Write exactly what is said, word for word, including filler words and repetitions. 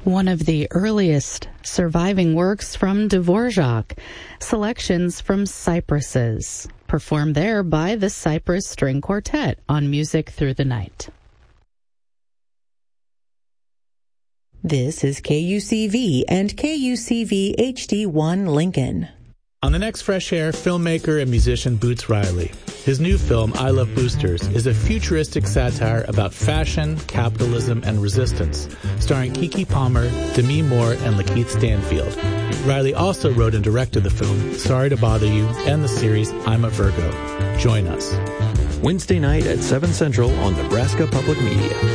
one of the earliest surviving works from Dvorak, selections from Cypresses, performed there by the Cypress String Quartet on Music Through the Night. This is K U C V and K U C V H D one Lincoln. On the next Fresh Air, filmmaker and musician Boots Riley. His new film, I Love Boosters, is a futuristic satire about fashion, capitalism, and resistance, starring Keke Palmer, Demi Moore, and Lakeith Stanfield. Riley also wrote and directed the film Sorry to Bother You and the series I'm a Virgo. Join us. Wednesday night at seven Central on Nebraska Public Media.